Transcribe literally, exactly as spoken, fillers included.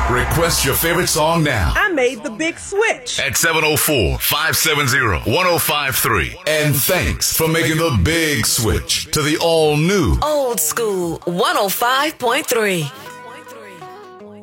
Request your favorite song now. I made the big switch. At seven oh four, five seven oh, one oh five three. And thanks for making the big switch to the all-new Old School one oh five point three.